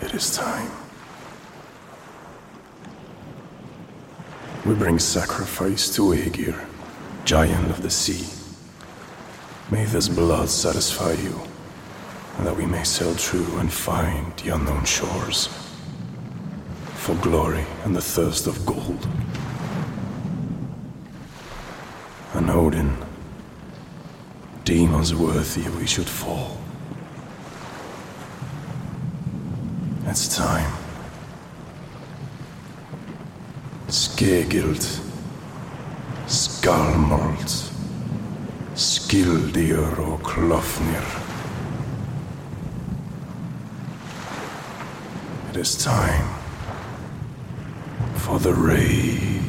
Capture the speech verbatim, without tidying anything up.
It is time. We bring sacrifice to Aegir, giant of the sea. May this blood satisfy you, and that we may sail true and find the unknown shores. For glory and the thirst of gold. And Odin, demons worthy we should fall. It's time. Skegild, Skalmold, Skildir og Klofnir. It is time for the raid.